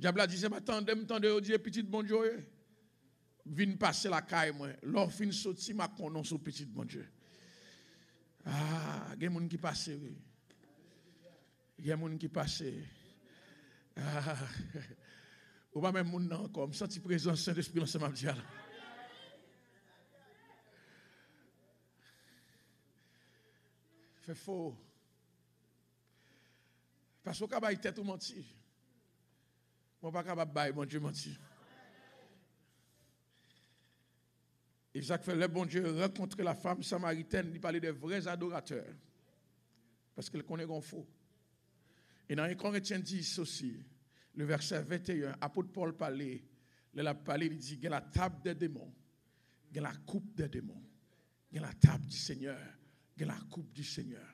Diable a dit, c'est pas tant de dire petit bon Dieu. Vin passer la caille, moi. L'or fin sorti, ma connon sur petit bon Dieu. Ah, il y a des gens qui passent. Il y a des gens qui passent. Ah, ou pas même moun nan encore, me senti présence Saint-Esprit dans ce matin. Fait faux. Parce que quand tête ou menti. Moi pas capable bailler mon Dieu menti. Et ça fait le bon Dieu rencontrer la femme samaritaine, il parlait des vrais adorateurs. Parce qu'elle connaît qu'on faux. Et dans 1 Corinthiens 10 aussi, le verset 21, apôtre Paul parlait, il dit, il y a la table des démons, il y a la coupe des démons, il y a la table du Seigneur, il y a la coupe du Seigneur.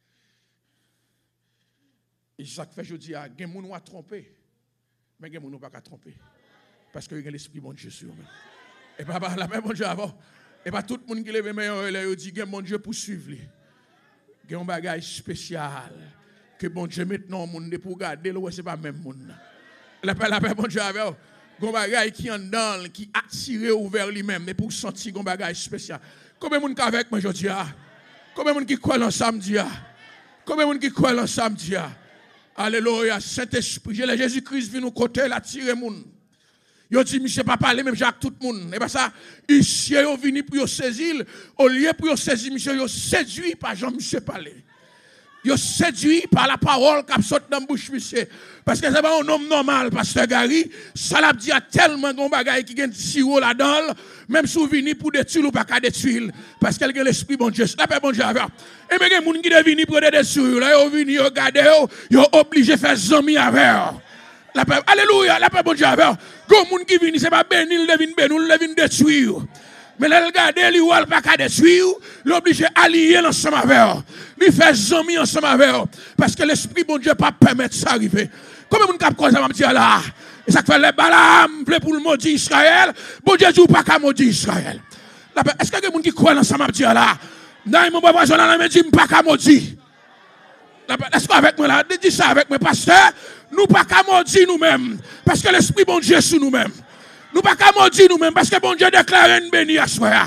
Et ça fait, je dis, il y a des gens qui ont trompé, mais il y a des gens qui n'ont pas trompé. Parce qu'il y a l'Esprit bon Dieu sur eux. Et pas la même bon Dieu avant. Et pas tout le monde qui lève meilleur, il dit, il y a mon Dieu pour suivre. Il y a un bagage spécial. Que bon Dieu maintenant, monde pour garder, c'est pas même monde. La paix bon Dieu avec un bagage qui en dedans, qui attire ouvert lui-même, mais pour sentir un bagage spécial. Combien de monde avec moi aujourd'hui? Combien de monde qui croit en samedi? Combien de monde qui croit en samedi? Alléluia, Saint-Esprit, Jésus-Christ vient nous côté, il attire monde. Il dit, monsieur, pas parler même Jacques tout le monde. Et bien ça, ici, il venu pour saisir, au lieu pour saisir, monsieur, il séduit par Jean-Monsieur parler. Il séduit par la parole qui saute dans la bouche, monsieur. Parce que ce n'est pas un homme normal, pasteur Gary. Ça l'a dit à tellement de bagailles qui gagne sirop là-dedans, même si vous venez pour détruire ou pas qu'à détruire. Parce qu'elle a l'esprit bon Dieu. La paix bon Dieu avec. Et bien, il y a des gens qui viennent pour détruire. Là, ils viennent, ils regardent, ils sont obligés de faire zombie avec. La paix, alléluia, la paix bon Dieu avec. Il y a des gens qui viennent, ce n'est pas béni, ils viennent détruire. Mais là, regardez, il ne pas qu'à détruire, il est obligé d'allier ensemble avec eux. Il fait zombie ensemble avec eux. Parce que l'esprit bon Dieu ne peut pas permettre ça d'arriver. Comment vous ne pouvez pas dire là? Et ça fait les Balaam pour le maudit Israël. Bon Dieu dit pas qu'à maudit Israël. Est-ce qu'il y a des gens qui croient dans ça m'a dit là? Non, mon papa, je ne dis pas qu'à maudit. Est-ce qu'avec moi là? Dis ça avec moi, pasteur. Nous pas qu'à maudit nous-mêmes. Parce que l'esprit bon Dieu est sur nous-mêmes. Nous pas qu'à maudire nous-mêmes parce que bon Dieu déclare une bénie à soi.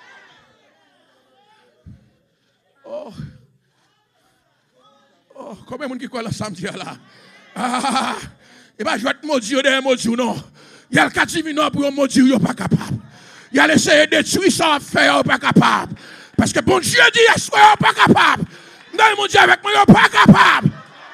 Oh, combien de monde qui croit le samedi là? Ah, et bien je vais te maudire derrière maudire non. Il y a le cas divin pour maudire, il n'est pas capable. Il y a l'essayer de détruire ça, faire, il n'est pas capable. Parce que bon Dieu dit à soi, il n'est pas capable. Non, mon Dieu avec moi, il n'est pas capable.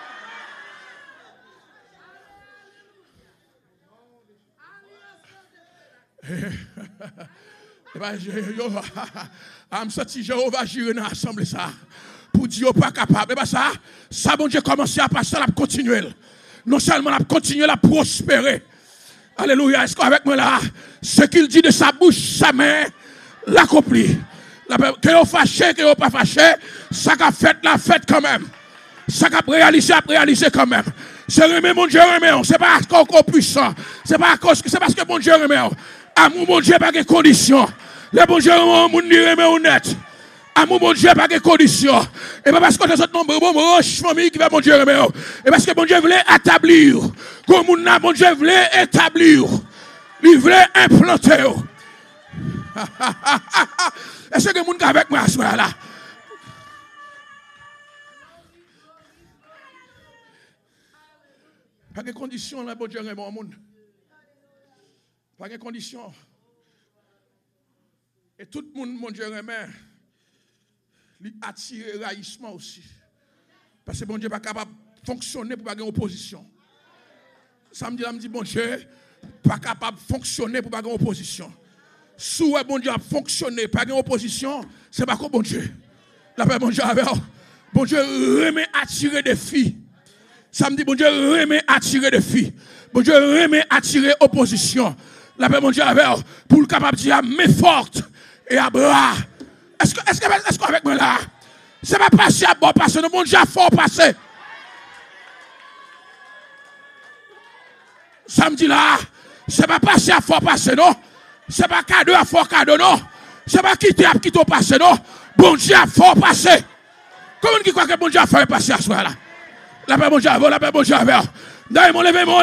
Et bien, je me sens Jéhovah Jireh dans l'assemblée ça. Pour dire pas capable. Et bien ça, bon Dieu commence à passer, à continuer. Non seulement à continuer à prospérer. Alléluia. Est-ce qu'avec moi là, ce qu'il dit de sa bouche, sa main, l'accomplit. Que vous fâché, que vous pas fâché, ça qu'a fait la fête quand même. Ça qu'a réalisé quand même. C'est remet mon Dieu remet. C'est pas encore puissant. C'est parce que mon Dieu remet. Amour mon Dieu pas de conditions. Le bon Dieu mon remet honnête. Amour mon Dieu pas de conditions. Et pas parce que les autres nombreux famille qui va mon Dieu remet. Et parce que mon Dieu voulait établir. Comme mon Dieu voulait établir. Il voulait implanter. Est-ce que mon gars avec moi à ce moment-là? Pas de conditions, là, bon Dieu remet au monde. Pas de conditions. Et tout le monde, mon Dieu remet, lui attire raillissement aussi. Parce que bon Dieu n'est pas capable de fonctionner pour pas avoir opposition. Samedi, là, me dit, bon Dieu, pas capable de fonctionner pour pas avoir opposition. Si bon Dieu a fonctionné, pas avoir opposition, c'est pas comme bon Dieu. La paix, bon Dieu, avec bon Dieu remet attirer des filles. Samedi, bon Dieu remet attirer des filles. Bon Dieu remet attirer opposition. La paix, bon Dieu, avec pour le capable de dire, mais forte et à bras. Est-ce qu'avec moi là, c'est pas passer à bon passer, non, mon Dieu a fort passer. Samedi là, c'est pas passer à fort passer, non. C'est pas cadeau à fort cadeau, non. C'est pas quitter à quitter passer, non. Bon Dieu a fort passer. Comment qui croit que bon Dieu a fort passer à ce soir là? La paix, bon Dieu, la paix, bon Dieu,